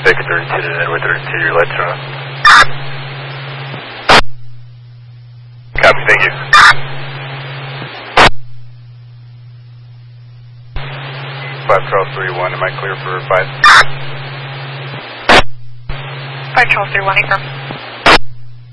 Vic 32 to Edward 32, your lights are on. Copy, thank you. 5 Charles 31, am I clear for 5? 5 Charles 31, affirm.